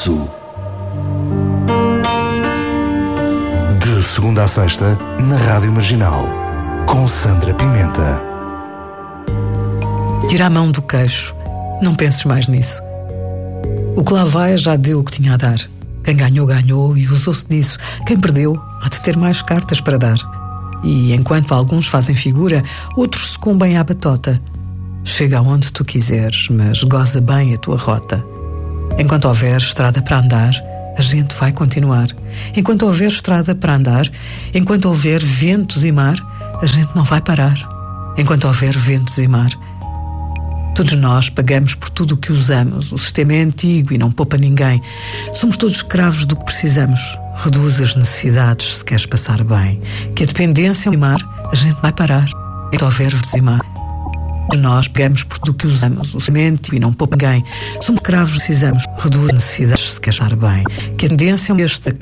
isso. De segunda a sexta, na Rádio Marginal, com Sandra Pimenta. Tira a mão do queixo, não penses mais nisso. O que lá vai já deu o que tinha a dar. Quem ganhou, ganhou e usou-se disso. Quem perdeu, há de ter mais cartas para dar. E enquanto alguns fazem figura, outros sucumbem à batota. Chega aonde tu quiseres, mas goza bem a tua rota. Enquanto houver estrada para andar, a gente vai continuar. Enquanto houver estrada para andar, enquanto houver ventos e mar, a gente não vai parar. Enquanto houver ventos e mar. Todos nós pagamos por tudo o que usamos. O sistema é antigo e não poupa ninguém. Somos todos escravos do que precisamos. Reduz as necessidades se queres passar bem. Que a dependência e mar, a gente vai parar. Enquanto houver ventos e mar. Nós pagamos por tudo o que usamos. O sistema é antigo e não poupa ninguém. Somos escravos do que precisamos. Reduz as necessidades se queres passar bem. Que a tendência é esta que